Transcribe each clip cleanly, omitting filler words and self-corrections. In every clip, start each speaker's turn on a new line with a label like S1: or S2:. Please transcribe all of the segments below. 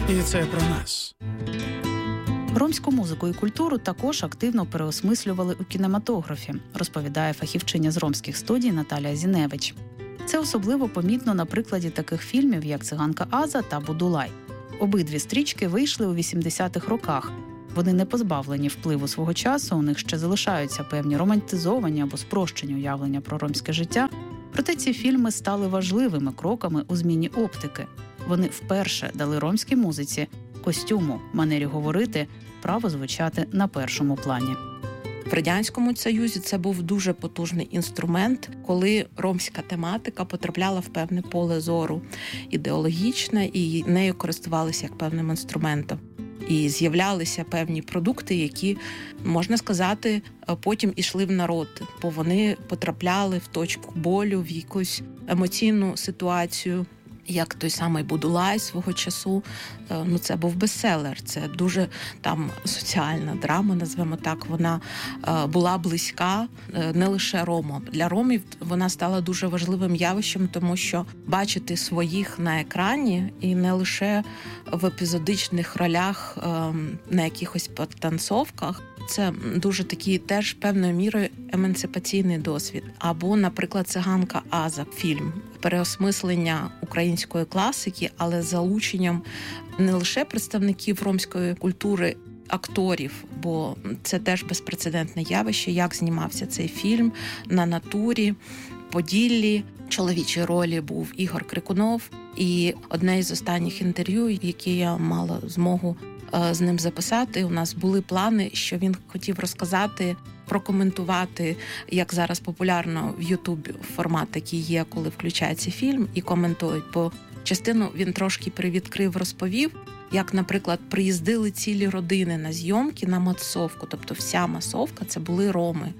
S1: І це про нас.
S2: Ромську музику і культуру також активно переосмислювали у кінематографі, розповідає фахівчиня з ромських студій Наталія Зіневич. Це особливо помітно на прикладі таких фільмів, як «Циганка Аза» та «Будулай». Обидві стрічки вийшли у 80-х роках. Вони не позбавлені впливу свого часу, у них ще залишаються певні романтизовані або спрощені уявлення про ромське життя. Проте ці фільми стали важливими кроками у зміні оптики. Вони вперше дали ромській музиці, костюму, манері говорити, право звучати на першому плані.
S3: В Радянському Союзі це був дуже потужний інструмент, коли ромська тематика потрапляла в певне поле зору ідеологічне, і нею користувалися як певним інструментом. І з'являлися певні продукти, які, можна сказати, потім ішли в народ, бо вони потрапляли в точку болю, в якусь емоційну ситуацію. Як той самий «Будулай» свого часу, це був бестселер, це дуже там соціальна драма, назвемо так, вона була близька не лише ромам. Для ромів вона стала дуже важливим явищем, тому що бачити своїх на екрані і не лише в епізодичних ролях на якихось потанцовках, це дуже такий теж певною мірою емансипаційний досвід. Або, наприклад, «Циганка Аза» фільм, переосмислення української класики, але з залученням не лише представників ромської культури, акторів, бо це теж безпрецедентне явище, як знімався цей фільм на натурі, Поділлі. Чоловічій ролі був Ігор Крикунов. І одне із останніх інтерв'ю, які я мала змогу з ним записати, у нас були плани, що він хотів розказати, прокоментувати, як зараз популярно в Ютубі формат такий є, коли включається фільм і коментують. Бо частину він трошки привідкрив, розповів, як, наприклад, приїздили цілі родини на зйомки на масовку. Тобто вся масовка – це були роми.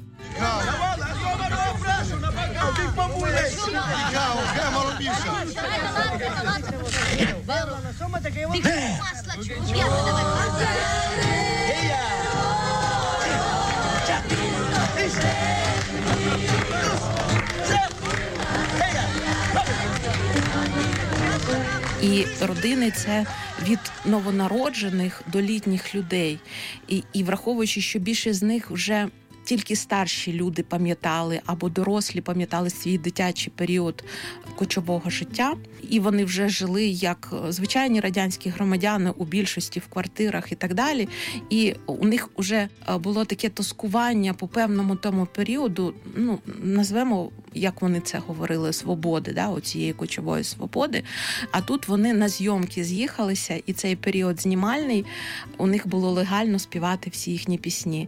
S3: І родини – це від новонароджених до літніх людей. І враховуючи, що більшість з них вже тільки старші люди пам'ятали або дорослі пам'ятали свій дитячий період кочового життя, і вони вже жили як звичайні радянські громадяни у більшості в квартирах і так далі. І у них вже було таке тоскування по певному тому періоду, назвемо, як вони це говорили, свободи, оцієї кочової свободи. А тут вони на зйомки з'їхалися, і цей період знімальний, у них було легально співати всі їхні пісні.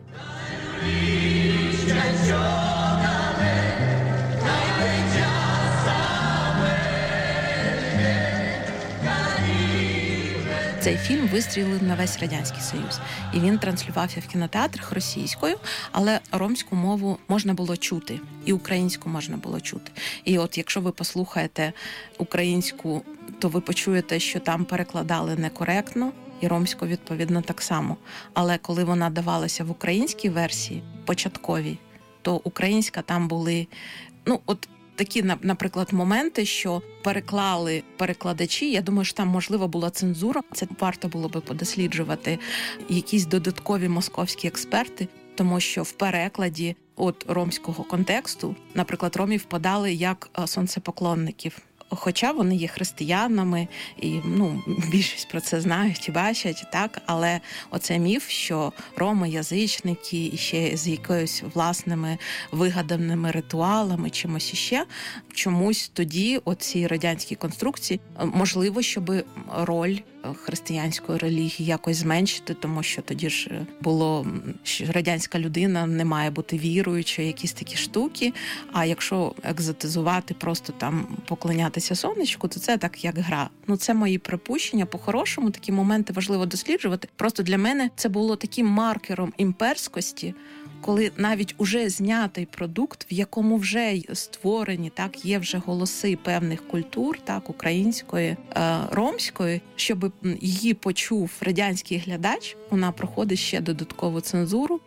S3: Цей фільм вистрілив на весь Радянський Союз. І він транслювався в кінотеатрах російською, але ромську мову можна було чути. І українську можна було чути. І от якщо ви послухаєте українську, то ви почуєте, що там перекладали некоректно, і ромську, відповідно, так само. Але коли вона давалася в українській версії, початковій, то українська там були, такі, наприклад, моменти, що переклали перекладачі. Я думаю, що там, можливо, була цензура. Це варто було би подосліджувати якісь додаткові московські експерти, тому що в перекладі ромського контексту, наприклад, ромів подали як сонцепоклонників. Хоча вони є християнами, і більшість про це знають і бачать, так, але оцей міф, що роми язичники і ще з якоюсь власними вигаданими ритуалами, чимось іще, чомусь тоді оці радянські конструкції, можливо, щоб роль християнської релігії якось зменшити, тому що тоді ж було, що радянська людина не має бути віруючою, якісь такі штуки, а якщо екзотизувати, просто там поклонятися сонечку, то це так, як гра. Це мої припущення. По-хорошому такі моменти важливо досліджувати. Просто для мене це було таким маркером імперськості, коли навіть уже знятий продукт, в якому вже створені, так, є вже голоси певних культур, так, української, ромської, щоб її почув радянський глядач, вона проходить ще додаткову цензуру.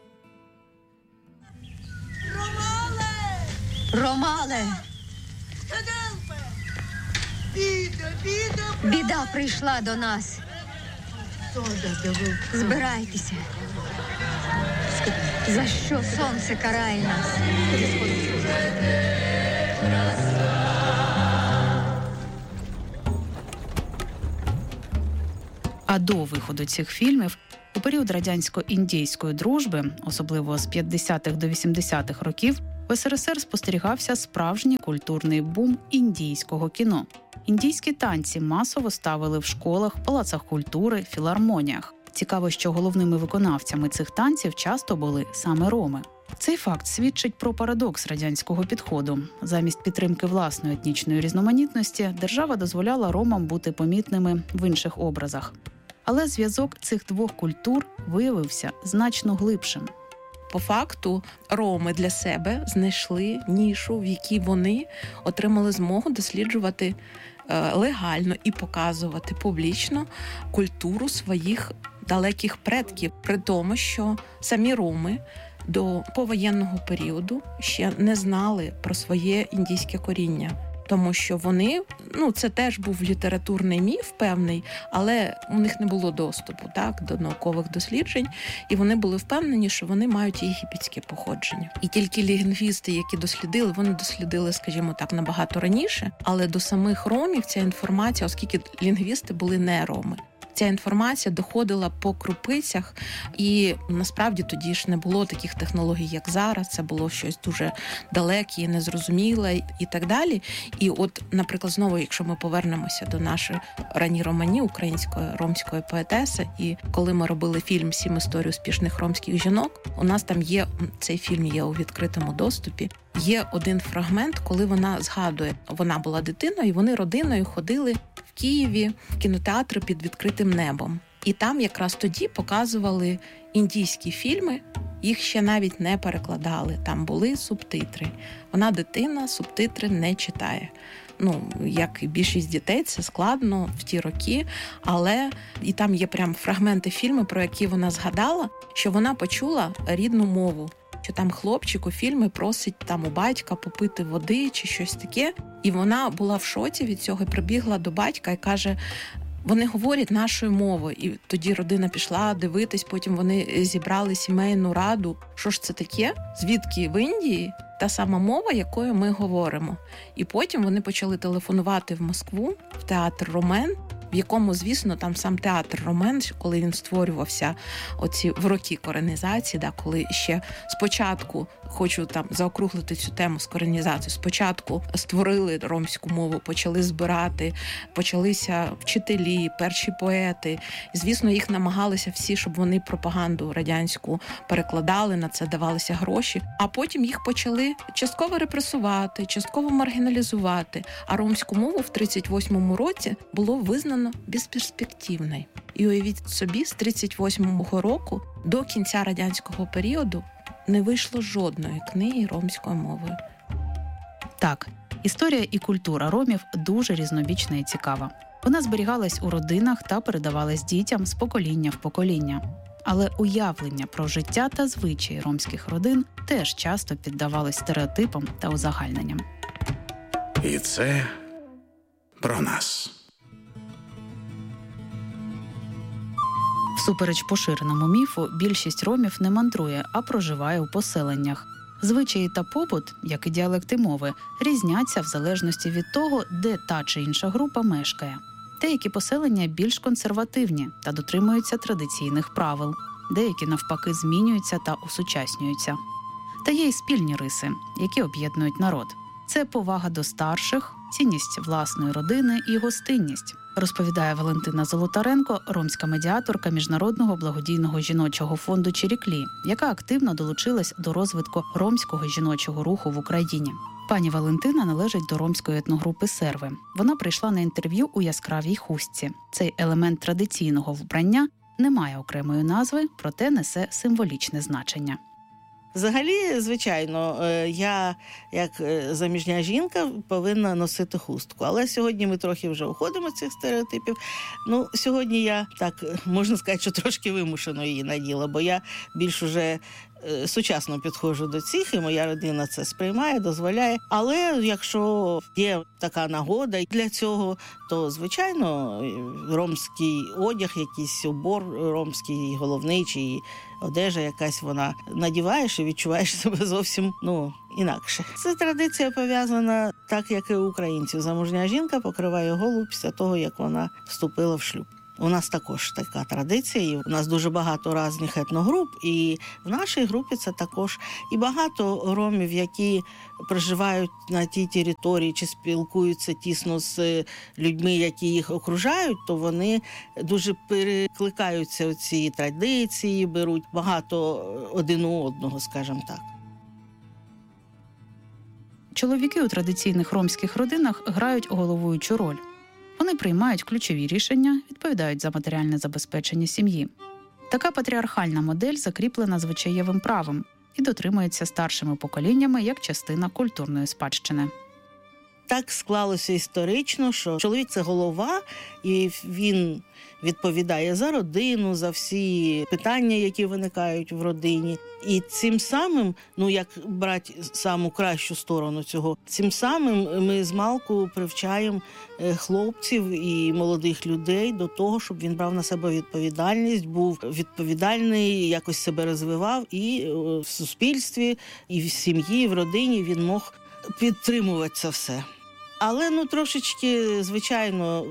S4: Ромале! Біда прийшла до нас.
S1: Збирайтеся. За що сонце карає нас?
S2: А до виходу цих фільмів у період радянсько-індійської дружби, особливо з 50-х до 80-х років, в СРСР спостерігався справжній культурний бум індійського кіно. Індійські танці масово ставили в школах, палацах культури, філармоніях. Цікаво, що головними виконавцями цих танців часто були саме роми. Цей факт свідчить про парадокс радянського підходу. Замість підтримки власної етнічної різноманітності держава дозволяла ромам бути помітними в інших образах. Але зв'язок цих двох культур виявився значно глибшим.
S3: По факту роми для себе знайшли нішу, в якій вони отримали змогу досліджувати легально і показувати публічно культуру своїх далеких предків. При тому, що самі роми до повоєнного періоду ще не знали про своє індійське коріння. Тому що вони, це теж був літературний міф певний, але у них не було доступу до наукових досліджень, і вони були впевнені, що вони мають єгипетське походження. І тільки лінгвісти, які дослідили, вони дослідили, скажімо так, набагато раніше, але до самих ромів ця інформація, оскільки лінгвісти були не роми, ця інформація доходила по крупицях, і насправді тоді ж не було таких технологій, як зараз. Це було щось дуже далеке, незрозуміле і так далі. І от, наприклад, знову, якщо ми повернемося до нашої Рані Романі, української ромської поетеси, і коли ми робили фільм «7 історій успішних ромських жінок», у нас там є, цей фільм є у відкритому доступі, є один фрагмент, коли вона згадує, вона була дитиною, і вони родиною ходили в Києві в кінотеатри під відкритим небом. І там якраз тоді показували індійські фільми, їх ще навіть не перекладали, там були субтитри. Вона дитина, субтитри не читає. Як і більшість дітей, це складно в ті роки, але і там є прям фрагменти фільму, про які вона згадала, що вона почула рідну мову. Що там хлопчик у фільмі просить там у батька попити води чи щось таке. І вона була в шоці від цього, прибігла до батька і каже, вони говорять нашою мовою. І тоді родина пішла дивитись, потім вони зібрали сімейну раду. Що ж це таке? Звідки в Індії та сама мова, якою ми говоримо? І потім вони почали телефонувати в Москву, в театр «Ромен», в якому, звісно, там сам театр «Ромен», коли він створювався в роки коренізації, коли ще спочатку, хочу там заокруглити цю тему з коренізацією, спочатку створили ромську мову, почали збирати, почалися вчителі, перші поети. Звісно, їх намагалися всі, щоб вони пропаганду радянську перекладали, на це давалися гроші, а потім їх почали частково репресувати, частково маргіналізувати, а ромську мову в 38-му році було визнано безперспективною. І уявіть собі, з 38-го року до кінця радянського періоду не вийшло жодної книги ромською мовою.
S2: Так, історія і культура ромів дуже різнобічна і цікава. Вона зберігалась у родинах та передавалась дітям з покоління в покоління. Але уявлення про життя та звичаї ромських родин теж часто піддавалось стереотипам та узагальненням.
S4: І це про нас.
S2: Всупереч поширеному міфу, більшість ромів не мандрує, а проживає у поселеннях. Звичаї та побут, як і діалекти мови, різняться в залежності від того, де та чи інша група мешкає. Деякі поселення більш консервативні та дотримуються традиційних правил. Деякі, навпаки, змінюються та осучаснюються. Та є й спільні риси, які об'єднують народ. Це повага до старших, цінність власної родини і гостинність, розповідає Валентина Золотаренко, ромська медіаторка Міжнародного благодійного жіночого фонду «Чиріклі», яка активно долучилась до розвитку ромського жіночого руху в Україні. Пані Валентина належить до ромської етногрупи «Серви». Вона прийшла на інтерв'ю у яскравій хустці. Цей елемент традиційного вбрання не має окремої назви, проте несе символічне значення.
S5: Взагалі, звичайно, я, як заміжня жінка, повинна носити хустку. Але сьогодні ми трохи вже уходимо з цих стереотипів. Сьогодні я, так, можна сказати, що трошки вимушено її наділа, бо я більш уже сучасно підходжу до цих, і моя родина це сприймає, дозволяє. Але якщо є така нагода для цього, то, звичайно, ромський одяг, якийсь убор ромський, головний, чи одежа якась, вона надіваєш і відчуваєш себе зовсім, інакше. Ця традиція пов'язана, так як і у українців. Замужня жінка покриває голову після того, як вона вступила в шлюб. У нас також така традиція, і у нас дуже багато різних етногруп, і в нашій групі це також. І багато ромів, які проживають на тій території чи спілкуються тісно з людьми, які їх окружають, то вони дуже перекликаються у ці традиції, беруть багато один у одного, скажімо так.
S2: Чоловіки у традиційних ромських родинах грають головуючу роль. Вони приймають ключові рішення, відповідають за матеріальне забезпечення сім'ї. Така патріархальна модель закріплена звичаєвим правом і дотримується старшими поколіннями як частина культурної спадщини.
S5: Так склалося історично, що чоловік – це голова, і він відповідає за родину, за всі питання, які виникають в родині. І цим самим, як брати саму кращу сторону цього, цим самим ми змалку привчаємо хлопців і молодих людей до того, щоб він брав на себе відповідальність, був відповідальний, якось себе розвивав і в суспільстві, і в сім'ї, і в родині він мог підтримувати це все. Але, трошечки, звичайно,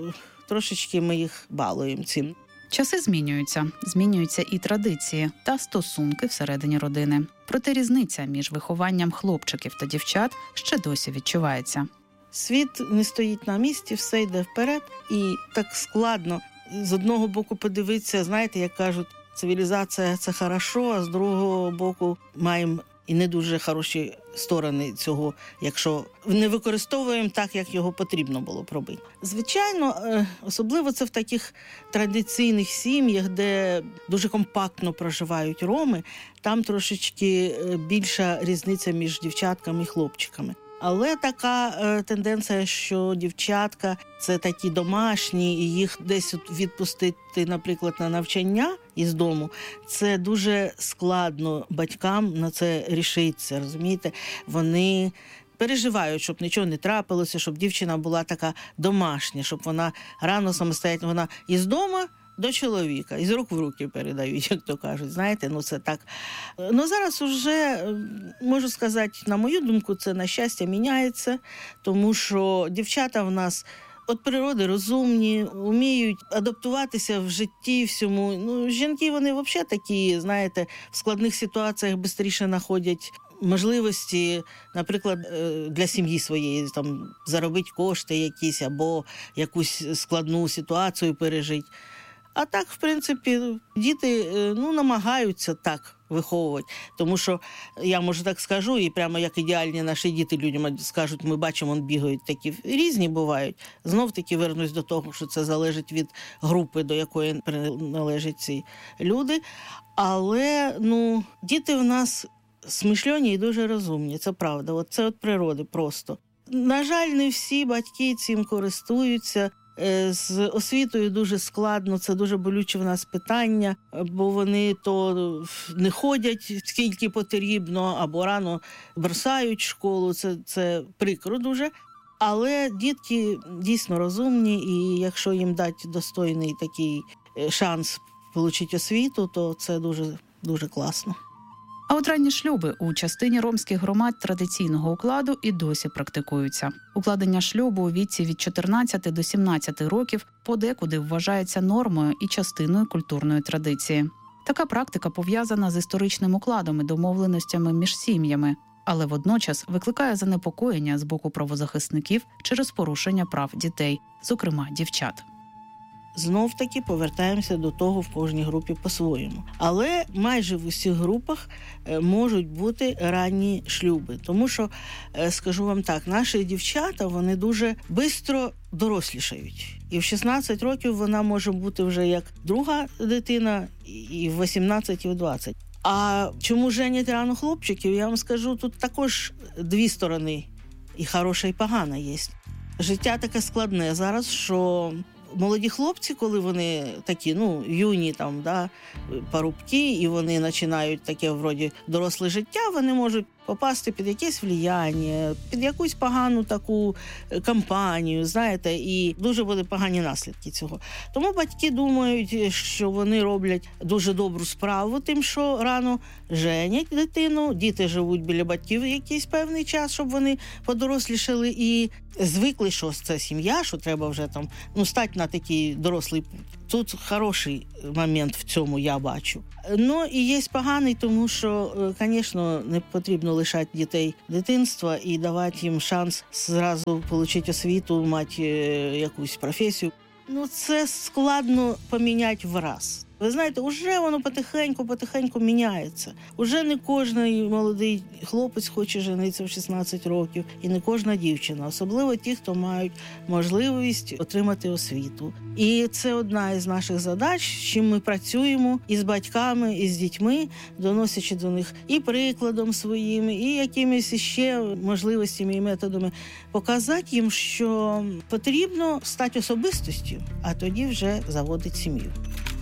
S5: ми їх балуємо цим.
S2: Часи змінюються і традиції та стосунки всередині родини. Проте різниця між вихованням хлопчиків та дівчат ще досі відчувається.
S5: Світ не стоїть на місці, все йде вперед, і так складно. З одного боку подивитися, знаєте, як кажуть, цивілізація – це хорошо, а з другого боку маємо і не дуже хороші сторони цього, якщо не використовуємо так, як його потрібно було б робити. Звичайно, особливо це в таких традиційних сім'ях, де дуже компактно проживають роми, там трошечки більша різниця між дівчатками і хлопчиками. Але така тенденція, що дівчатка – це такі домашні, і їх десь відпустити, наприклад, на навчання із дому, це дуже складно батькам на це рішитися, розумієте? Вони переживають, щоб нічого не трапилося, щоб дівчина була така домашня, щоб вона рано самостоятельно, вона із дому до чоловіка, із рук в руки передають, як то кажуть. Знаєте, це так. Зараз уже, можу сказати, на мою думку, це, на щастя, міняється, тому що дівчата в нас від природи розумні, вміють адаптуватися в житті всьому. Жінки, вони взагалі такі, знаєте, в складних ситуаціях швидше знаходять можливості, наприклад, для сім'ї своєї, заробити кошти якісь або якусь складну ситуацію пережити. А так, в принципі, діти намагаються так виховувати. Тому що, я, може, так скажу, і прямо як ідеальні наші діти людям скажуть, ми бачимо, бігають такі різні бувають. Знов-таки вернусь до того, що це залежить від групи, до якої належать ці люди. Але, діти в нас смишльоні і дуже розумні, це правда. Це від природи просто. На жаль, не всі батьки цим користуються. З освітою дуже складно, це дуже болюче в нас питання, бо вони то не ходять скільки потрібно, або рано бросають школу, це прикро дуже. Але дітки дійсно розумні, і якщо їм дати достойний такий шанс отримати освіту, то це дуже, дуже класно.
S2: А от ранні шлюби у частині ромських громад традиційного укладу і досі практикуються. Укладення шлюбу у віці від 14 до 17 років подекуди вважається нормою і частиною культурної традиції. Така практика пов'язана з історичним укладом і домовленостями між сім'ями, але водночас викликає занепокоєння з боку правозахисників через порушення прав дітей, зокрема дівчат.
S5: Знов-таки повертаємося до того в кожній групі по-своєму. Але майже в усіх групах можуть бути ранні шлюби. Тому що, скажу вам так, наші дівчата, вони дуже швидко дорослішають. І в 16 років вона може бути вже як друга дитина, і в 18, і в 20. А чому женять рано хлопчиків, я вам скажу, тут також дві сторони. І хороша, і погана є. Життя таке складне зараз, що молоді хлопці, коли вони такі, юні там, да, парубки, і вони починають таке, вроді, доросле життя, вони можуть попасти під якесь влияння, під якусь погану таку кампанію, знаєте, і дуже були погані наслідки цього. Тому батьки думають, що вони роблять дуже добру справу тим, що рано женять дитину, діти живуть біля батьків якийсь певний час, щоб вони подорослішали і звикли, що це сім'я, що треба вже там, стати на такий дорослий путь. Тут хороший момент в цьому я бачу. І є поганий, тому що, звісно, не потрібно лишати дітей дитинства і давати їм шанс зразу отримати освіту, мати якусь професію. Це складно поміняти враз. Ви знаєте, вже воно потихеньку міняється. Уже не кожен молодий хлопець хоче женитися в 16 років, і не кожна дівчина, особливо ті, хто мають можливість отримати освіту. І це одна із наших задач, з чим ми працюємо і з батьками, і з дітьми, доносячи до них і прикладом своїм, і якимись ще можливостями і методами, показати їм, що потрібно стати особистостю, а тоді вже заводити сім'ю.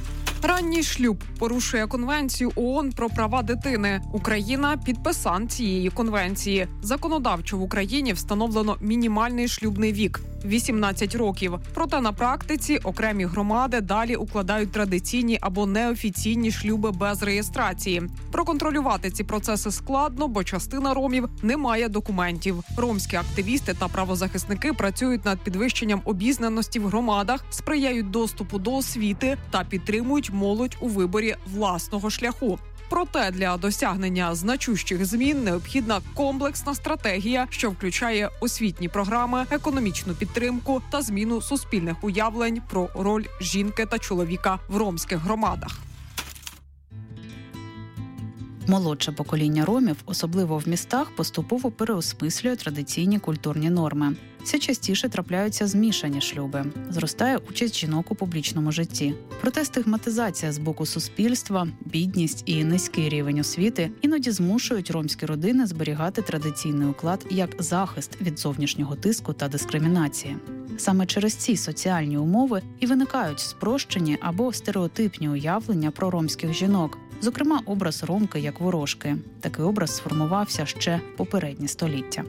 S6: Ранній шлюб порушує Конвенцію ООН про права дитини. Україна – підписант цієї конвенції. Законодавчо в Україні встановлено мінімальний шлюбний вік – 18 років. Проте на практиці окремі громади далі укладають традиційні або неофіційні шлюби без реєстрації. Проконтролювати ці процеси складно, бо частина ромів не має документів. Ромські активісти та правозахисники працюють над підвищенням обізнаності в громадах, сприяють доступу до освіти та підтримують молодь у виборі власного шляху. Проте для досягнення значущих змін необхідна комплексна стратегія, що включає освітні програми, економічну підтримку та зміну суспільних уявлень про роль жінки та чоловіка в ромських громадах.
S2: Молодше покоління ромів, особливо в містах, поступово переосмислює традиційні культурні норми. Все частіше трапляються змішані шлюби. Зростає участь жінок у публічному житті. Проте стигматизація з боку суспільства, бідність і низький рівень освіти іноді змушують ромські родини зберігати традиційний уклад як захист від зовнішнього тиску та дискримінації. Саме через ці соціальні умови і виникають спрощені або стереотипні уявлення про ромських жінок. Зокрема, образ ромки як ворожки. Такий образ сформувався ще попереднє століття.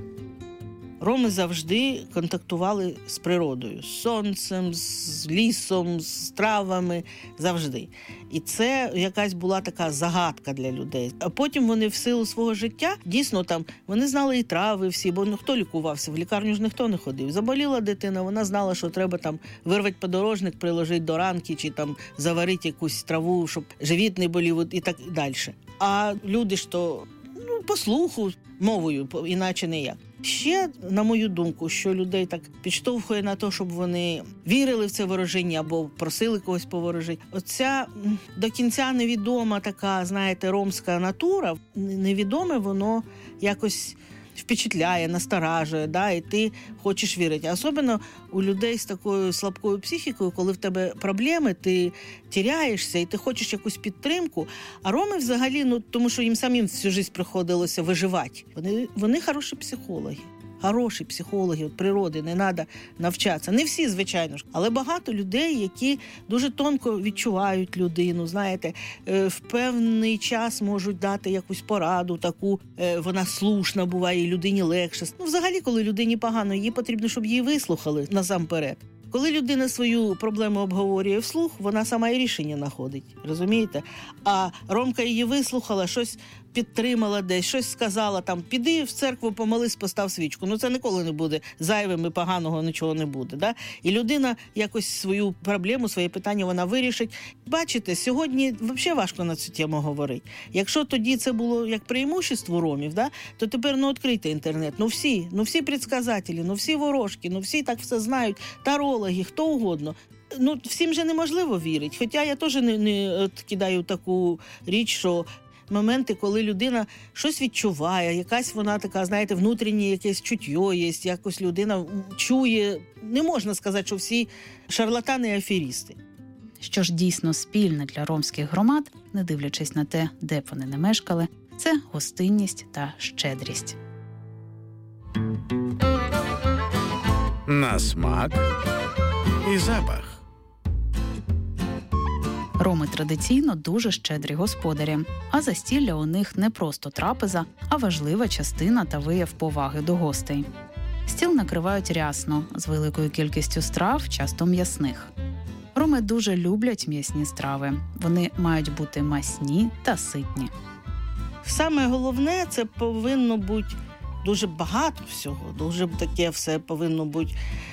S5: Роми завжди контактували з природою, з сонцем, з лісом, з травами, завжди. І це якась була така загадка для людей. А потім вони в силу свого життя, дійсно там, вони знали і трави всі, бо хто лікувався, в лікарню ж ніхто не ходив. Заболіла дитина, вона знала, що треба там вирвати подорожник, приложити до ранки, чи там заварити якусь траву, щоб живіт не болів і так далі. А люди ж то, по слуху, мовою, іначе ніяк. Ще, на мою думку, що людей так підштовхує на те, щоб вони вірили в це ворожіння або просили когось поворожити. Оця до кінця невідома така, знаєте, ромська натура, невідоме воно якось впечатляє, насторажує, да, і ти хочеш вірити. Особливо у людей з такою слабкою психікою, коли в тебе проблеми, ти тіряєшся і ти хочеш якусь підтримку. А роми взагалі, тому що їм самим всю життя приходилося виживати. Вони хороші психологи. Хороші психологи від природи, не треба навчатися. Не всі, звичайно ж, але багато людей, які дуже тонко відчувають людину, знаєте, в певний час можуть дати якусь пораду таку, вона слушна буває, і людині легше. Взагалі, коли людині погано, їй потрібно, щоб її вислухали насамперед. Коли людина свою проблему обговорює вслух, вона сама і рішення знаходить, розумієте? А ромка її вислухала, щось підтримала десь, щось сказала, там, піди в церкву, помолись, постав свічку. Це ніколи не буде зайвим і поганого нічого не буде. Да? І людина якось свою проблему, своє питання вона вирішить. Бачите, сьогодні взагалі важко на цю тему говорити. Якщо тоді це було як преимущество ромів, да, то тепер відкрийте інтернет. Всі предсказателі, всі ворожки, всі так все знають, тарологи, хто угодно. Всім же неможливо вірити. Хоча я теж не кидаю таку річ, що моменти, коли людина щось відчуває, якась вона така, знаєте, внутрішнє якесь чуття є, якось людина чує. Не можна сказати, що всі шарлатани і аферісти.
S2: Що ж дійсно спільне для ромських громад, не дивлячись на те, де б вони не мешкали, це гостинність та щедрість.
S4: На смак і запах.
S2: Роми традиційно дуже щедрі господарі, а застілля у них не просто трапеза, а важлива частина та вияв поваги до гостей. Стіл накривають рясно, з великою кількістю страв, часто м'ясних. Роми дуже люблять м'ясні страви. Вони мають бути масні та ситні.
S5: Саме головне, це повинно бути дуже багато всього, дуже таке все повинно бути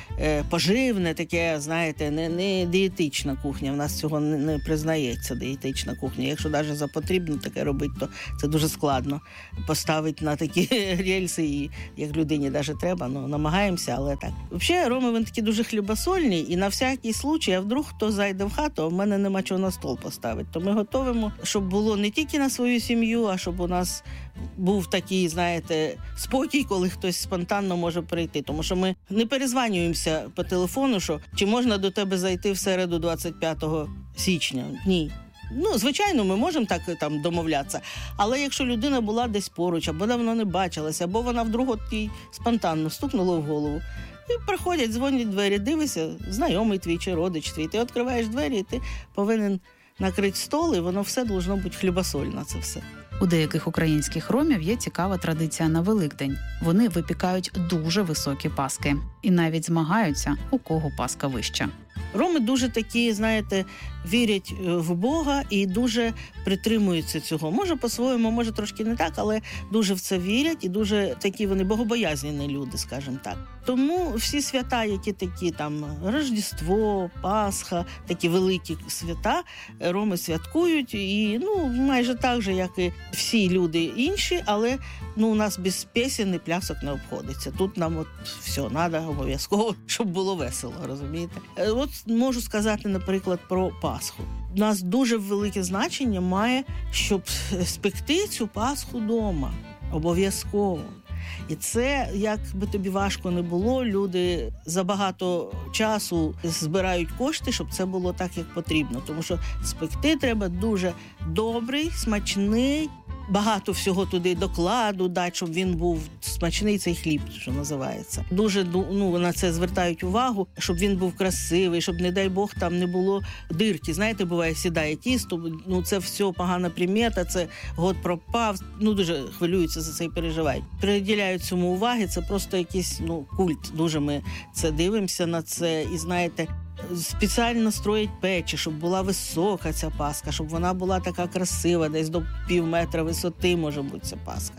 S5: поживне, таке, знаєте, не дієтична кухня. В нас цього не признається, дієтична кухня. Якщо навіть за потрібно таке робити, то це дуже складно поставити на такі рельси, і як людині навіть треба, намагаємося, але так. Взагалі, роми, вони такі дуже хлібосольні, і на всякий случай, а вдруг хто зайде в хату, а в мене нема чого на стол поставити, то ми готовимо, щоб було не тільки на свою сім'ю, а щоб у нас був такий, знаєте, спокій, коли хтось спонтанно може прийти. Тому що ми не перезванюємося по телефону, що чи можна до тебе зайти в середу 25 січня. Ні. Звичайно, ми можемо так там домовлятися, але якщо людина була десь поруч, або давно не бачилася, або вона вдруг їй спонтанно стукнула в голову, і приходять, дзвонять двері, дивися, знайомий твій чи родич твій, ти відкриваєш двері, і ти повинен накрити стол, і воно все должно бути хлібосольне, це все.
S2: У деяких українських ромів є цікава традиція на Великдень. Вони випікають дуже високі паски. І навіть змагаються, у кого паска вища.
S5: Роми дуже такі, знаєте, вірять в Бога і дуже притримуються цього. Може по-своєму, може трошки не так, але дуже в це вірять і дуже такі вони богобоязні люди, скажімо так. Тому всі свята, які такі там Рождество, Пасха, такі великі свята, роми святкують і майже так же, як і всі люди інші, але у нас без пісень і плясок не обходиться. Тут нам все треба обов'язково, щоб було весело, розумієте? От можу сказати, наприклад, про Пасху. У нас дуже велике значення має, щоб спекти цю Пасху вдома. Обов'язково. І це, як би тобі важко не було, люди за багато часу збирають кошти, щоб це було так, як потрібно. Тому що спекти треба дуже добрий, смачний, багато всього туди докладу дати, щоб він був смачний, цей хліб, що називається. Дуже на це звертають увагу, щоб він був красивий, щоб, не дай Бог, там не було дирки. Знаєте, буває, сідає тісто, це все погана примета, це год пропав. Дуже хвилюються за це і переживають. Приділяють цьому уваги, це просто якийсь культ. Дуже ми це дивимося на це і, знаєте, спеціально строять печі, щоб була висока ця паска, щоб вона була така красива, десь до півметра висоти може бути ця паска.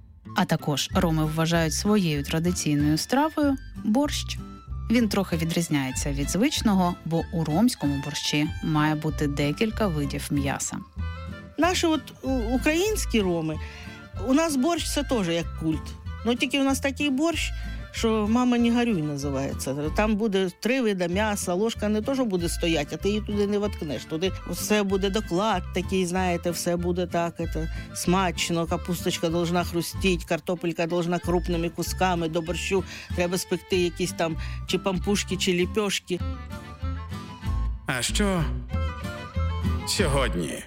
S2: А також роми вважають своєю традиційною стравою борщ. Він трохи відрізняється від звичного, бо у ромському борщі має бути декілька видів м'яса.
S5: Наші українські роми, у нас борщ це теж як культ. Тільки у нас такий борщ, що «мама, не горюй» називається. Там буде 3 види м'яса, ложка не то, що буде стояти, а ти її туди не воткнеш. Туди все буде доклад такий, знаєте, все буде так, смачно, капусточка должна хрустіти, картопелька должна крупними кусками, до борщу треба спекти якісь там чи пампушки, чи ліпьошки.
S4: А що сьогодні?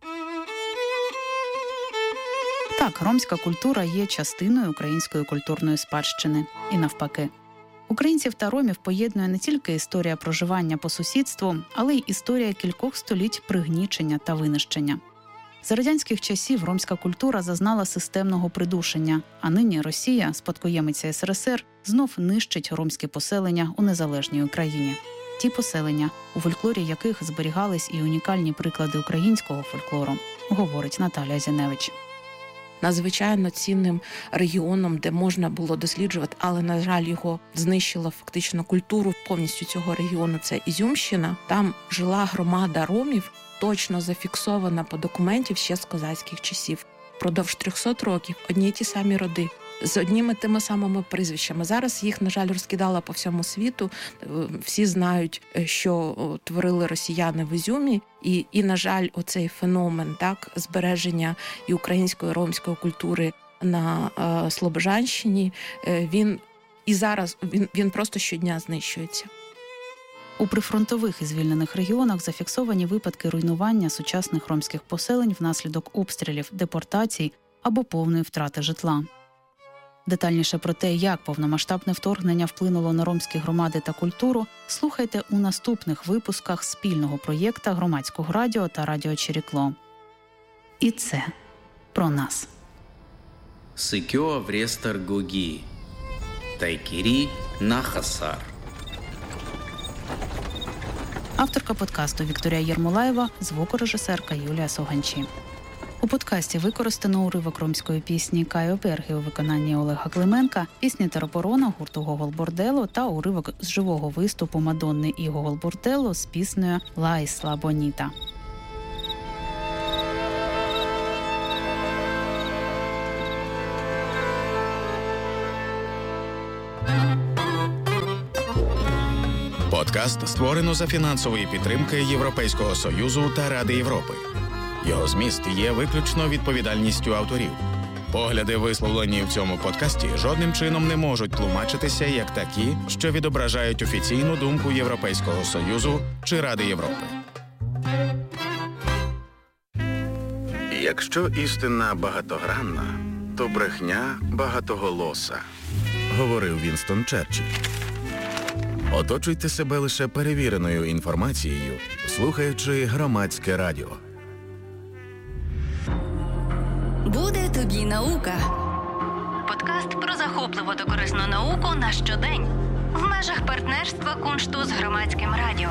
S2: Так, ромська культура є частиною української культурної спадщини. І навпаки. Українців та ромів поєднує не тільки історія проживання по сусідству, але й історія кількох століть пригнічення та винищення. За радянських часів ромська культура зазнала системного придушення, а нині Росія, спадкоємиця СРСР, знов нищить ромське поселення у незалежній Україні. Ті поселення, у фольклорі яких зберігались і унікальні приклади українського фольклору, говорить Наталія Зіневич.
S3: Надзвичайно цінним регіоном, де можна було досліджувати, але, на жаль, його знищила фактично культуру повністю цього регіону. Це Ізюмщина. Там жила громада ромів, точно зафіксована по документів ще з козацьких часів. Продовж 300 років одні й ті самі роди, з одніми тими самими прізвищами. Зараз їх, на жаль, розкидала по всьому світу. Всі знають, що творили росіяни в Ізюмі. І на жаль, оцей феномен збереження і української, ромської культури на Слобожанщині, він просто щодня знищується.
S2: У прифронтових і звільнених регіонах зафіксовані випадки руйнування сучасних ромських поселень внаслідок обстрілів, депортацій або повної втрати житла. Детальніше про те, як повномасштабне вторгнення вплинуло на ромські громади та культуру, слухайте у наступних випусках спільного проєкта Громадського радіо та Радіо Чирікло. І це про нас.
S7: Сикьо Аврестар Гоги. Тайкірі Нахасар.
S2: Авторка подкасту Вікторія Єрмолаєва, звукорежисерка Юлія Соганчі. У подкасті використано уривок ромської пісні «Кайо Берги» у виконанні Олега Клименка, пісні «Тероборона» гурту «Гогол Бордело» та уривок з живого виступу Мадонни і «Гогол Бордело» з піснею «Ла Ісла Боніта».
S4: Подкаст створено за фінансової підтримки Європейського Союзу та Ради Європи. Його зміст є виключно відповідальністю авторів. Погляди, висловлені в цьому подкасті, жодним чином не можуть тлумачитися як такі, що відображають офіційну думку Європейського Союзу чи Ради Європи.
S8: Якщо істина багатогранна, то брехня багатоголоса, говорив Вінстон Черчилль. Оточуйте себе лише перевіреною інформацією, слухаючи Громадське радіо.
S9: Буде тобі наука. Подкаст про захопливу та корисну науку на щодень. В межах партнерства Куншту з Громадським радіо.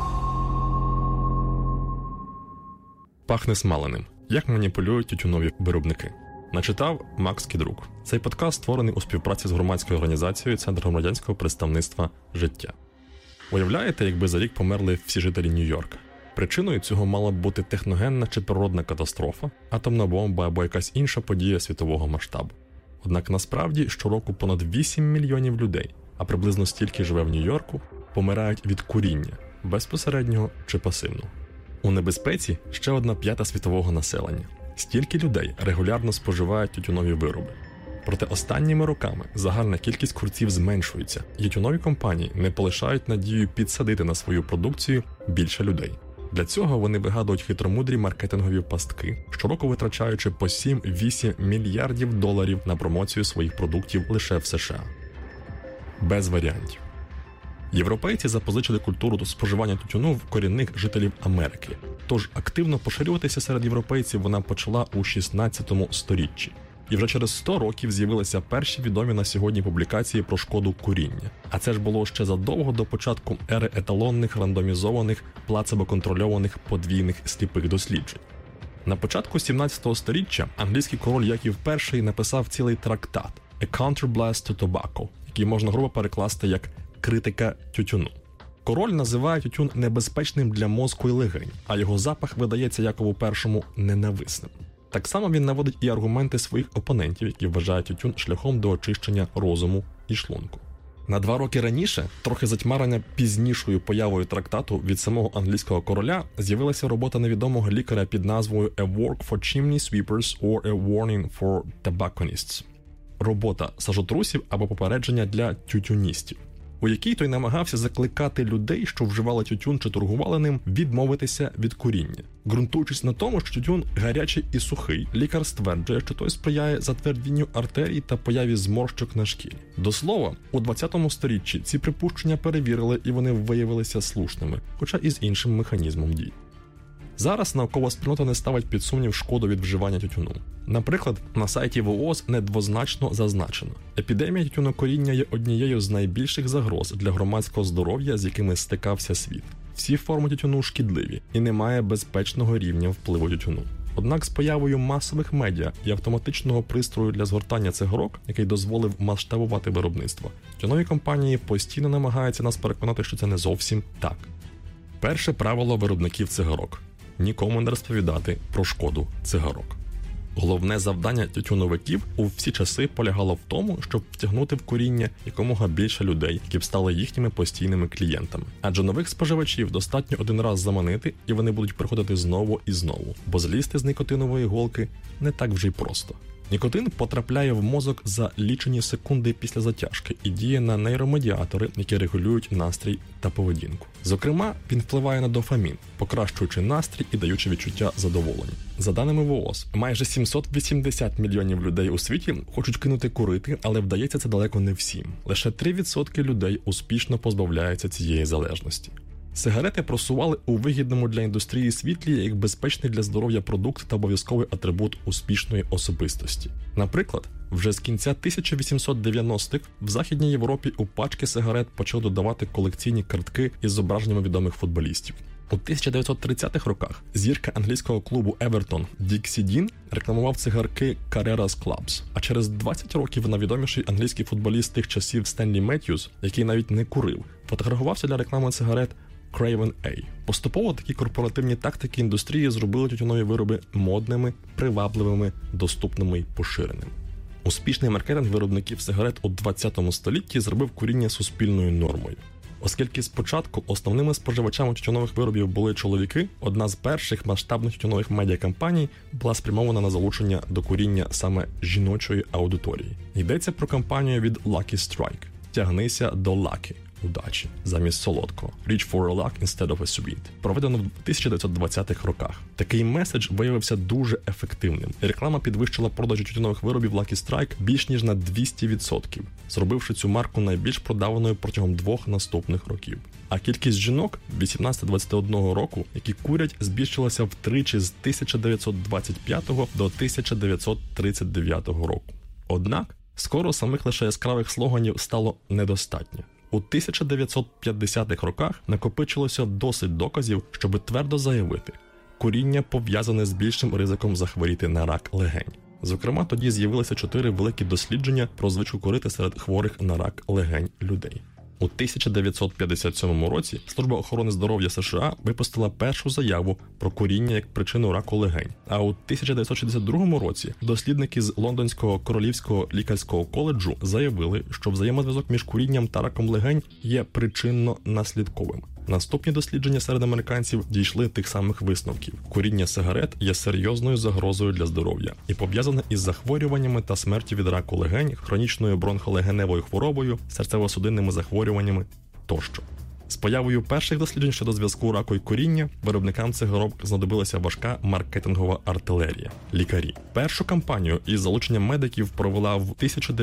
S10: Пахне смаленим. Як маніпулюють тютюнові виробники. Начитав Макс Кідрук. Цей подкаст створений у співпраці з громадською організацією Центром громадянського представництва «Життя». Уявляєте, якби за рік померли всі жителі Нью-Йорка? Причиною цього мала б бути техногенна чи природна катастрофа, атомна бомба або якась інша подія світового масштабу. Однак насправді щороку понад 8 мільйонів людей, а приблизно стільки живе в Нью-Йорку, помирають від куріння, безпосереднього чи пасивного. У небезпеці ще 1/5 світового населення. Стільки людей регулярно споживають тютюнові вироби. Проте останніми роками загальна кількість курців зменшується, і тютюнові компанії не полишають надію підсадити на свою продукцію більше людей. Для цього вони вигадують хитромудрі маркетингові пастки, щороку витрачаючи по 7-8 мільярдів доларів на промоцію своїх продуктів лише в США. Без варіантів. Європейці запозичили культуру споживання тютюну в корінних жителів Америки. Тож активно поширюватися серед європейців вона почала у 16 сторіччі. І вже через 100 років з'явилися перші відомі на сьогодні публікації про шкоду куріння. А це ж було ще задовго до початку ери еталонних, рандомізованих, плацебо-контрольованих подвійних сліпих досліджень. На початку 17 сторіччя англійський король Яків І написав цілий трактат «A Counterblast to Tobacco», який можна грубо перекласти як «критика тютюну». Король називає тютюн небезпечним для мозку і легень, а його запах видається Якову І ненависним. Так само він наводить і аргументи своїх опонентів, які вважають тютюн шляхом до очищення розуму і шлунку. На 2 роки раніше, трохи затьмарена пізнішою появою трактату від самого англійського короля, з'явилася робота невідомого лікаря під назвою «A Work for Chimney Sweepers or A Warning for Tobacconists» – робота сажотрусів або попередження для тютюністів, у якій той намагався закликати людей, що вживали тютюн чи торгували ним, відмовитися від куріння. Ґрунтуючись на тому, що тютюн гарячий і сухий, лікар стверджує, що той сприяє затвердінню артерій та появі зморщок на шкірі. До слова, у 20 сторіччі ці припущення перевірили і вони виявилися слушними, хоча і з іншим механізмом дій. Зараз наукова спільнота не ставить під сумнів шкоду від вживання тютюну. Наприклад, на сайті ВООЗ недвозначно зазначено: епідемія тютюнокуріння є однією з найбільших загроз для громадського здоров'я, з якими стикався світ. Всі форми тютюну шкідливі, і немає безпечного рівня впливу тютюну. Однак з появою масових медіа і автоматичного пристрою для згортання цигарок, який дозволив масштабувати виробництво, тютюнові компанії постійно намагаються нас переконати, що це не зовсім так. Перше правило виробників цигарок – нікому не розповідати про шкоду цигарок. Головне завдання тютюновиків у всі часи полягало в тому, щоб втягнути в куріння якомога більше людей, які б стали їхніми постійними клієнтами. Адже нових споживачів достатньо один раз заманити, і вони будуть приходити знову і знову, бо злізти з никотинової голки не так вже й просто. Нікотин потрапляє в мозок за лічені секунди після затяжки і діє на нейромедіатори, які регулюють настрій та поведінку. Зокрема, він впливає на дофамін, покращуючи настрій і даючи відчуття задоволення. За даними ВООЗ, майже 780 мільйонів людей у світі хочуть кинути курити, але вдається це далеко не всім. Лише 3% людей успішно позбавляються цієї залежності. Сигарети просували у вигідному для індустрії світлі як безпечний для здоров'я продукт та обов'язковий атрибут успішної особистості. Наприклад, вже з кінця 1890-х в Західній Європі у пачки сигарет почали додавати колекційні картки із зображеннями відомих футболістів. У 1930-х роках зірка англійського клубу Евертон Діксі Дін рекламував цигарки Carrera's Clubs, а через 20 років найвідоміший англійський футболіст тих часів Стенлі Меттьюс, який навіть не курив, фотографувався для реклами цигарет Craven A. Поступово такі корпоративні тактики індустрії зробили тютюнові вироби модними, привабливими, доступними й поширеними. Успішний маркетинг виробників сигарет у 20 столітті зробив куріння суспільною нормою. Оскільки спочатку основними споживачами тютюнових виробів були чоловіки, одна з перших масштабних тютюнових медіакампаній була спрямована на залучення до куріння саме жіночої аудиторії. Йдеться про кампанію від Lucky Strike «Тягнися до Lucky» – удачі, замість солодкого «Reach for a luck instead of a sweet», проведено в 1920-х роках. Такий меседж виявився дуже ефективним. Реклама підвищила продажі тютюнових виробів Lucky Strike більш ніж на 200%, зробивши цю марку найбільш продаваною протягом 2 наступних років. А кількість жінок 18-21 року, які курять, збільшилася втричі з 1925 до 1939 року. Однак, скоро самих лише яскравих слоганів стало недостатньо. У 1950-х роках накопичилося досить доказів, щоб твердо заявити – куріння пов'язане з більшим ризиком захворіти на рак легень. Зокрема, тоді з'явилися 4 великі дослідження про звичку курити серед хворих на рак легень людей. У 1957 році Служба охорони здоров'я США випустила першу заяву про куріння як причину раку легень. А у 1962 році дослідники з Лондонського Королівського лікарського коледжу заявили, що взаємозв'язок між курінням та раком легень є причинно-наслідковим. Наступні дослідження серед американців дійшли тих самих висновків. Куріння сигарет є серйозною загрозою для здоров'я і пов'язане із захворюваннями та смертю від раку легень, хронічною бронхолегеневою хворобою, серцево-судинними захворюваннями тощо. З появою перших досліджень щодо зв'язку раку і куріння виробникам цигарок знадобилася важка маркетингова артилерія – лікарі. Першу кампанію із залученням медиків провела в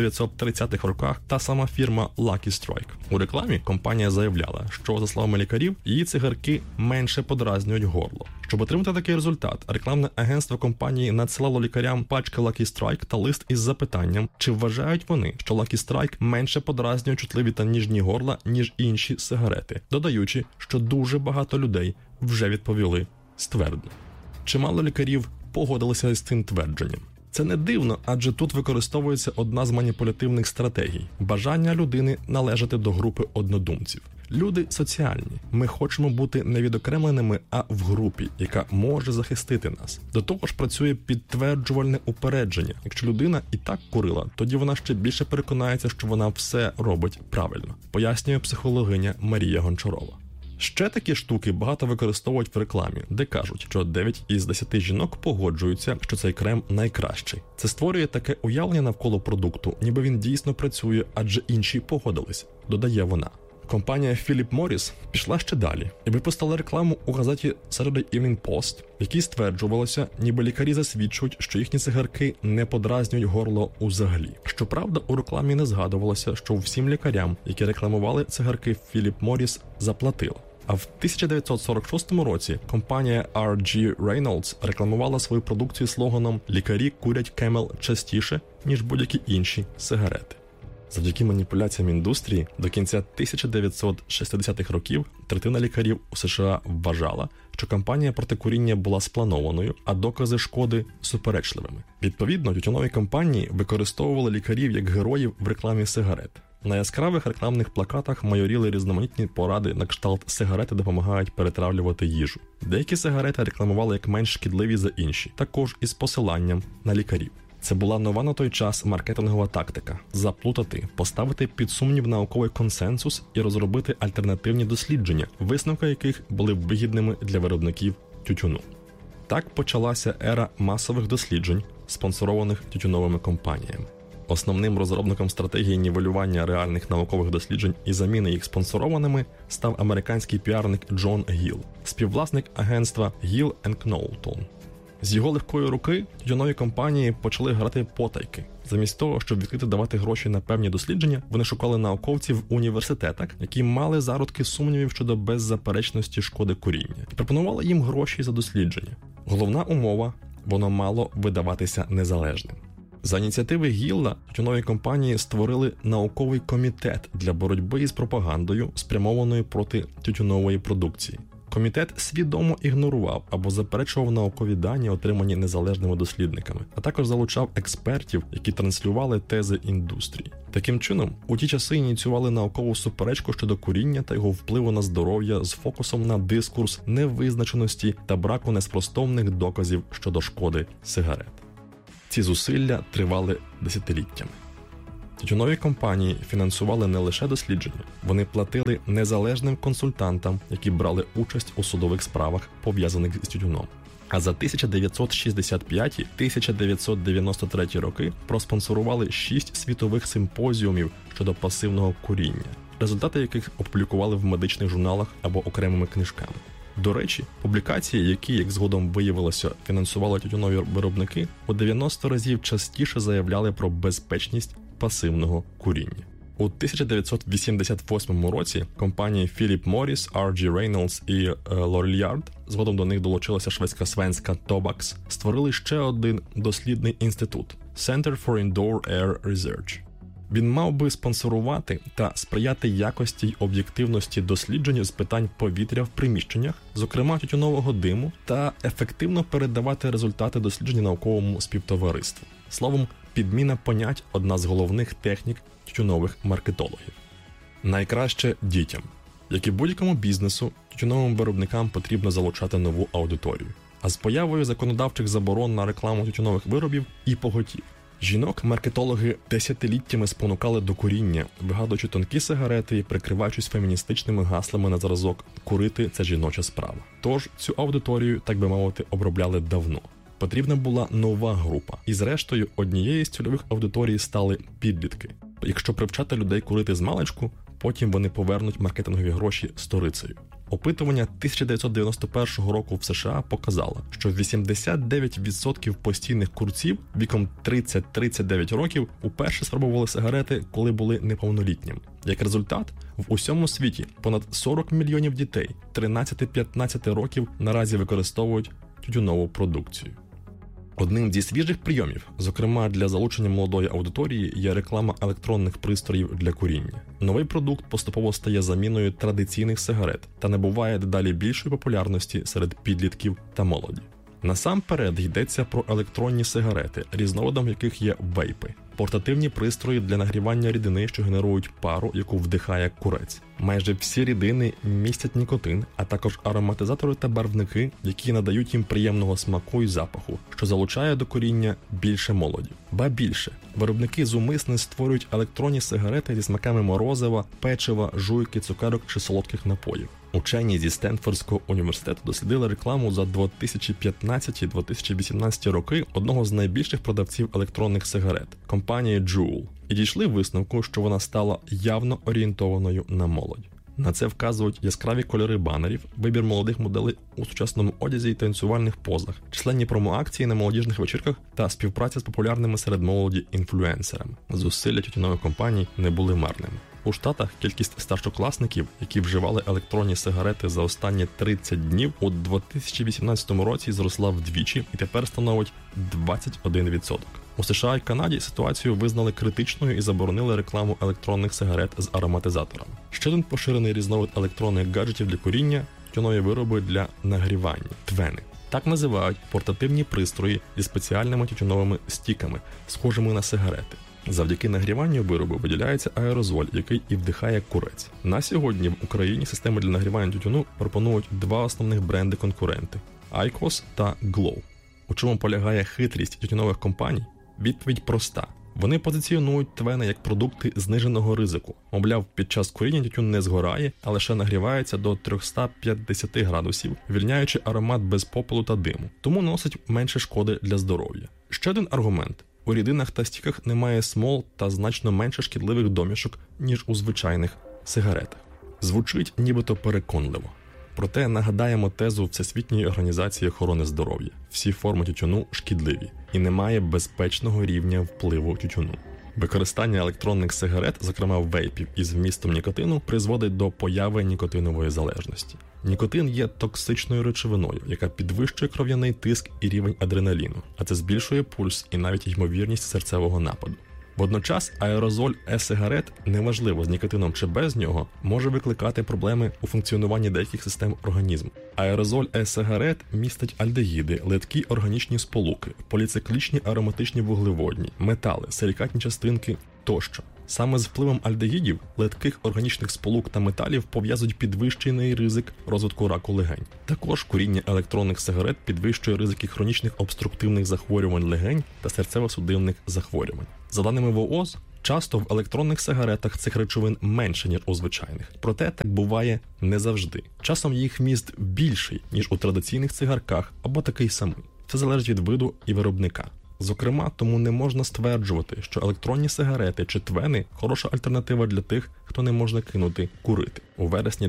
S10: 1930-х роках та сама фірма Lucky Strike. У рекламі компанія заявляла, що, за словами лікарів, її цигарки менше подразнюють горло. Щоб отримати такий результат, рекламне агентство компанії надсилало лікарям пачки Lucky Strike та лист із запитанням, чи вважають вони, що Lucky Strike менше подразнює чутливі та ніжні горла, ніж інші сигарети, додаючи, що дуже багато людей вже відповіли ствердно. Чимало лікарів погодилися з цим твердженням. Це не дивно, адже тут використовується одна з маніпулятивних стратегій – бажання людини належати до групи однодумців. Люди соціальні. Ми хочемо бути не відокремленими, а в групі, яка може захистити нас. До того ж працює підтверджувальне упередження. Якщо людина і так курила, тоді вона ще більше переконається, що вона все робить правильно, пояснює психологиня Марія Гончарова. Ще такі штуки багато використовують в рекламі, де кажуть, що 9 із 10 жінок погоджуються, що цей крем найкращий. Це створює таке уявлення навколо продукту, ніби він дійсно працює, адже інші погодились, додає вона. Компанія Philip Morris пішла ще далі і випустила рекламу у газеті Saturday Evening Post, в якій стверджувалося, ніби лікарі засвідчують, що їхні цигарки не подразнюють горло взагалі. Щоправда, у рекламі не згадувалося, що всім лікарям, які рекламували цигарки Philip Morris, заплатила. А в 1946 році компанія R.G. Reynolds рекламувала свою продукцію слоганом «Лікарі курять Camel частіше, ніж будь-які інші сигарети». Завдяки маніпуляціям індустрії до кінця 1960-х років третина лікарів у США вважала, що кампанія проти куріння була спланованою, а докази шкоди – суперечливими. Відповідно, тютюнові компанії використовували лікарів як героїв в рекламі сигарет. На яскравих рекламних плакатах майоріли різноманітні поради на кшталт «сигарети допомагають перетравлювати їжу». Деякі сигарети рекламували як менш шкідливі за інші, також із посиланням на лікарів. Це була нова на той час маркетингова тактика – заплутати, поставити під сумнів науковий консенсус і розробити альтернативні дослідження, висновки яких були вигідними для виробників тютюну. Так почалася ера масових досліджень, спонсорованих тютюновими компаніями. Основним розробником стратегії нівелювання реальних наукових досліджень і заміни їх спонсорованими став американський піарник Джон Гіл, співвласник агентства Гіл & Кноутон. З його легкої руки тютюнові компанії почали грати потайки. Замість того, щоб відкрито давати гроші на певні дослідження, вони шукали науковців в університетах, які мали зародки сумнівів щодо беззаперечності шкоди куріння, і пропонували їм гроші за дослідження. Головна умова – воно мало видаватися незалежним. За ініціативи Гілла тютюнові компанії створили науковий комітет для боротьби із пропагандою, спрямованою проти тютюнової продукції. Комітет свідомо ігнорував або заперечував наукові дані, отримані незалежними дослідниками, а також залучав експертів, які транслювали тези індустрії. Таким чином, у ті часи ініціювали наукову суперечку щодо куріння та його впливу на здоров'я з фокусом на дискурс невизначеності та браку неспростовних доказів щодо шкоди сигарет. Ці зусилля тривали десятиліттями. Тютюнові компанії фінансували не лише дослідження, вони платили незалежним консультантам, які брали участь у судових справах, пов'язаних з тютюном. А за 1965-1993 роки проспонсорували 6 світових симпозіумів щодо пасивного куріння, результати яких опублікували в медичних журналах або окремими книжками. До речі, публікації, які, як згодом виявилося, фінансували тютюнові виробники, у 90 разів частіше заявляли про безпечність пасивного куріння. У 1988 році компанії Philip Morris, R.G. Reynolds і L'Oreal, згодом до них долучилася шведська Svenska Tobaks, створили ще один дослідний інститут – Center for Indoor Air Research. Він мав би спонсорувати та сприяти якості й об'єктивності досліджень з питань повітря в приміщеннях, зокрема тютюнового диму, та ефективно передавати результати досліджень науковому співтовариству. Словом, підміна понять – одна з головних технік тютюнових маркетологів. Найкраще дітям. Як і будь-якому бізнесу, тютюновим виробникам потрібно залучати нову аудиторію. А з появою законодавчих заборон на рекламу тютюнових виробів і поготів. Жінок маркетологи десятиліттями спонукали до куріння, вигадуючи тонкі сигарети і прикриваючись феміністичними гаслами на зразок «курити – це жіноча справа». Тож цю аудиторію, так би мовити, обробляли давно. Потрібна була нова група. І зрештою, однією з цільових аудиторій стали підлітки. Якщо привчати людей курити змалечку, потім вони повернуть маркетингові гроші сторицею. Опитування 1991 року в США показало, що 89% постійних курців віком 30-39 років уперше спробували сигарети, коли були неповнолітніми. Як результат, в усьому світі понад 40 мільйонів дітей 13-15 років наразі використовують тютюнову продукцію. Одним зі свіжих прийомів, зокрема для залучення молодої аудиторії, є реклама електронних пристроїв для куріння. Новий продукт поступово стає заміною традиційних сигарет та набуває дедалі більшої популярності серед підлітків та молоді. Насамперед йдеться про електронні сигарети, різновидом яких є вейпи – портативні пристрої для нагрівання рідини, що генерують пару, яку вдихає курець. Майже всі рідини містять нікотин, а також ароматизатори та барвники, які надають їм приємного смаку і запаху, що залучає до куріння більше молоді. Ба більше, виробники зумисне створюють електронні сигарети зі смаками морозива, печива, жуйки, цукерок чи солодких напоїв. Учені зі Стенфордського університету дослідили рекламу за 2015-2018 роки одного з найбільших продавців електронних сигарет – компанії Juul, і дійшли висновку, що вона стала явно орієнтованою на молодь. На це вказують яскраві кольори банерів, вибір молодих моделей у сучасному одязі і танцювальних позах, численні промо-акції на молодіжних вечірках та співпраця з популярними серед молоді інфлюенсерами. Зусилля тютюнових компаній не були марними. У Штатах кількість старшокласників, які вживали електронні сигарети за останні 30 днів, у 2018 році зросла вдвічі і тепер становить 21%. У США і Канаді ситуацію визнали критичною і заборонили рекламу електронних сигарет з ароматизаторами. Ще один поширений різновид електронних гаджетів для куріння – тютюнові вироби для нагрівання – твени. Так називають портативні пристрої зі спеціальними тютюновими стіками, схожими на сигарети. Завдяки нагріванню виробу виділяється аерозоль, який і вдихає курець. На сьогодні в Україні системи для нагрівання тютюну пропонують два основних бренди-конкуренти – IQOS та Glow. У чому полягає хитрість тютюнових компаній? Відповідь проста. Вони позиціонують ТВНи як продукти зниженого ризику. Мовляв, під час куріння тютюн не згорає, а лише нагрівається до 350 градусів, вільняючи аромат без попелу та диму, тому носить менше шкоди для здоров'я. Ще один аргумент. У рідинах та стіках немає смол та значно менше шкідливих домішок, ніж у звичайних сигаретах. Звучить нібито переконливо. Проте нагадаємо тезу Всесвітньої організації охорони здоров'я. Всі форми тютюну шкідливі і немає безпечного рівня впливу тютюну. Використання електронних сигарет, зокрема вейпів із вмістом нікотину, призводить до появи нікотинової залежності. Нікотин є токсичною речовиною, яка підвищує кров'яний тиск і рівень адреналіну, а це збільшує пульс і навіть ймовірність серцевого нападу. Водночас аерозоль е-сигарет, неважливо з нікотином чи без нього, може викликати проблеми у функціонуванні деяких систем організму. Аерозоль е-сигарет містить альдегіди, литкі органічні сполуки, поліциклічні ароматичні вуглеводні, метали, силікатні частинки тощо. Саме з впливом альдегідів, литких органічних сполук та металів пов'язують підвищений ризик розвитку раку легень. Також куріння електронних сигарет підвищує ризики хронічних обструктивних захворювань легень та серцево-судинних захворювань. За даними ВООЗ, часто в електронних сигаретах цих речовин менше, ніж у звичайних. Проте так буває не завжди. Часом їх вміст більший, ніж у традиційних цигарках, або такий самий. Це залежить від виду і виробника. Зокрема, тому не можна стверджувати, що електронні сигарети чи ТВНи – хороша альтернатива для тих, хто не може кинути курити. У вересні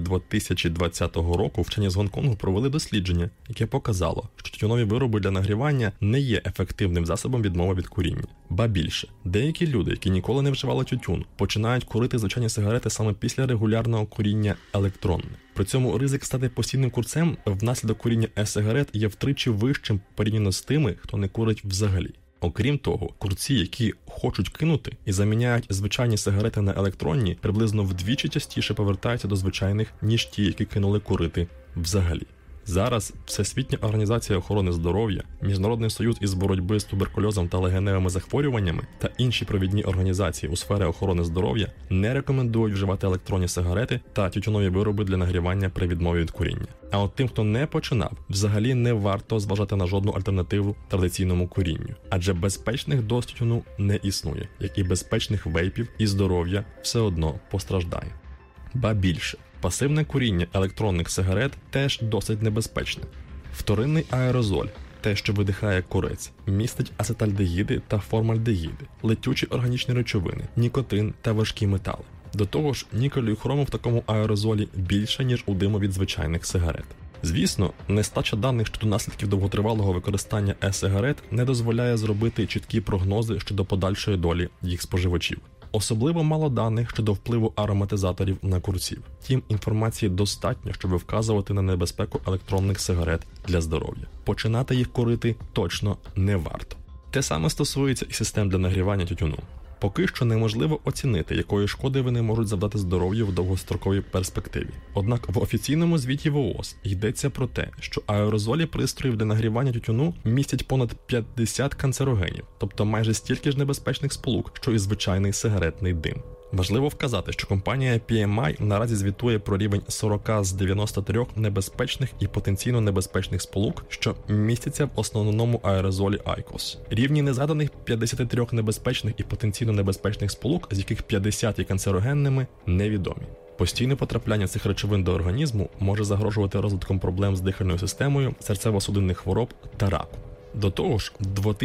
S10: 2020 року вчені з Гонконгу провели дослідження, яке показало, що тютюнові вироби для нагрівання не є ефективним засобом відмови від куріння. Ба більше, деякі люди, які ніколи не вживали тютюн, починають курити звичайні сигарети саме після регулярного куріння електронних. При цьому ризик стати постійним курцем внаслідок куріння е-сигарет є втричі вищим порівняно з тими, хто не курить взагалі. Окрім того, курці, які хочуть кинути і заміняють звичайні сигарети на електронні, приблизно вдвічі частіше повертаються до звичайних, ніж ті, які кинули курити взагалі. Зараз Всесвітня організація охорони здоров'я, Міжнародний союз із боротьби з туберкульозом та легеневими захворюваннями та інші провідні організації у сфері охорони здоров'я не рекомендують вживати електронні сигарети та тютюнові вироби для нагрівання при відмові від куріння. А от тим, хто не починав, взагалі не варто зважати на жодну альтернативу традиційному курінню. Адже безпечних доз тютюну не існує, як і безпечних вейпів, і здоров'я все одно постраждає. Ба більше. Пасивне куріння електронних сигарет теж досить небезпечне. Вторинний аерозоль, те, що видихає курець, містить ацетальдегіди та формальдегіди, летючі органічні речовини, нікотин та важкі метали. До того ж, нікелю і хрому в такому аерозолі більше, ніж у диму від звичайних сигарет. Звісно, нестача даних щодо наслідків довготривалого використання е-сигарет не дозволяє зробити чіткі прогнози щодо подальшої долі їх споживачів. Особливо мало даних щодо впливу ароматизаторів на курців. Втім, інформації достатньо, щоб вказувати на небезпеку електронних сигарет для здоров'я. Починати їх курити точно не варто. Те саме стосується і систем для нагрівання тютюну. Поки що неможливо оцінити, якої шкоди вони можуть завдати здоров'ю в довгостроковій перспективі. Однак в офіційному звіті ВООЗ йдеться про те, що аерозолі пристроїв для нагрівання тютюну містять понад 50 канцерогенів, тобто майже стільки ж небезпечних сполук, що і звичайний сигаретний дим. Важливо вказати, що компанія PMI наразі звітує про рівень 40 з 93 небезпечних і потенційно небезпечних сполук, що містяться в основному аерозолі IQOS. Рівні незгаданих 53 небезпечних і потенційно небезпечних сполук, з яких 50 є канцерогенними, невідомі. Постійне потрапляння цих речовин до організму може загрожувати розвитком проблем з дихальною системою, серцево-судинних хвороб та раку. До того ж,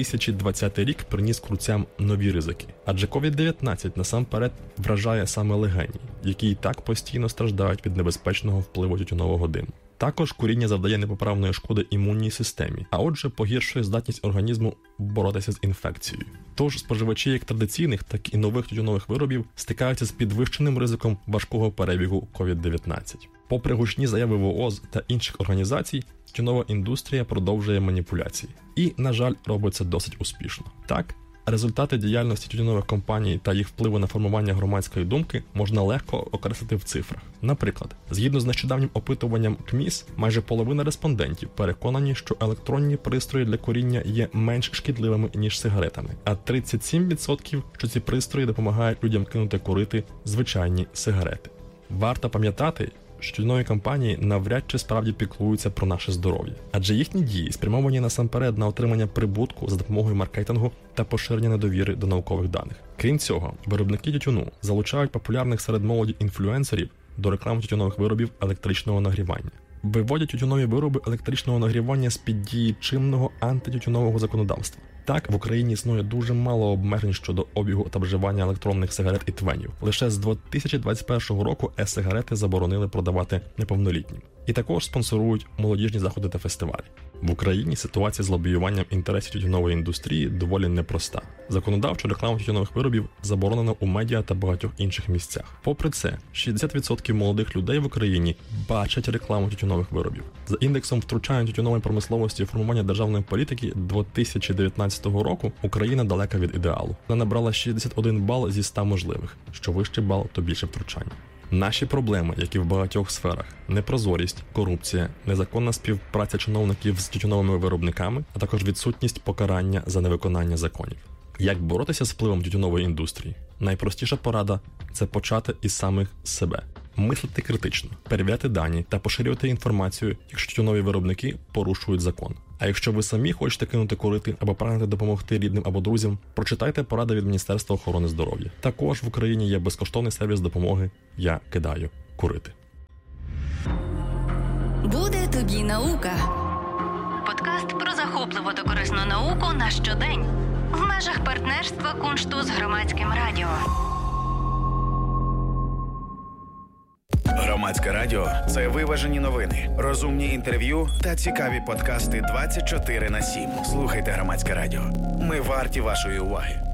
S10: 2020 рік приніс курцям нові ризики, адже COVID-19 насамперед вражає саме легені, які і так постійно страждають від небезпечного впливу тютюнового диму. Також куріння завдає непоправної шкоди імунній системі, а отже погіршує здатність організму боротися з інфекцією. Тож споживачі як традиційних, так і нових тютюнових виробів стикаються з підвищеним ризиком важкого перебігу COVID-19. Попри гучні заяви ВООЗ та інших організацій, тютюнова індустрія продовжує маніпуляції. І, на жаль, робить це досить успішно. Так, результати діяльності тютюнових компаній та їх впливу на формування громадської думки можна легко окреслити в цифрах. Наприклад, згідно з нещодавнім опитуванням КМІС, майже половина респондентів переконані, що електронні пристрої для куріння є менш шкідливими, ніж сигаретами, а 37% що ці пристрої допомагають людям кинути курити звичайні сигарети. Варто пам'ятати, що тютюнові компанії навряд чи справді піклуються про наше здоров'я. Адже їхні дії спрямовані насамперед на отримання прибутку за допомогою маркетингу та поширення недовіри до наукових даних. Крім цього, виробники тютюну залучають популярних серед молоді інфлюенсерів до реклами тютюнових виробів електричного нагрівання. Виводять тютюнові вироби електричного нагрівання з-під дії чинного антитютюнового законодавства. Так, в Україні існує дуже мало обмежень щодо обігу та вживання електронних сигарет і твенів. Лише з 2021 року е-сигарети заборонили продавати неповнолітнім. І також спонсорують молодіжні заходи та фестивалі. В Україні ситуація з лобіюванням інтересів тютюнової індустрії доволі непроста. Законодавчо рекламу тютюнових виробів заборонено у медіа та багатьох інших місцях. Попри це, 60% молодих людей в Україні бачать рекламу тютюнових виробів. За індексом втручання тютюнової промисловості і формування державної політики 2019 року Україна далека від ідеалу. Вона набрала 61 бал зі 100 можливих. Що вищий бал, то більше втручання. Наші проблеми, які в багатьох сферах – непрозорість, корупція, незаконна співпраця чиновників з тютюновими виробниками, а також відсутність покарання за невиконання законів. Як боротися з впливом тютюнової індустрії? Найпростіша порада – це почати із самих себе. Мислити критично, перевіряти дані та поширювати інформацію, якщо тютюнові виробники порушують закон. А якщо ви самі хочете кинути курити або прагнете допомогти рідним або друзям, прочитайте поради від Міністерства охорони здоров'я. Також в Україні є безкоштовний сервіс допомоги «Я кидаю курити».
S9: Буде тобі наука. Подкаст про захопливу та корисну науку на щодень. В межах партнерства Куншту з Громадським радіо.
S4: Громадське радіо – це виважені новини, розумні інтерв'ю та цікаві подкасти 24/7. Слухайте Громадське радіо. Ми варті вашої уваги.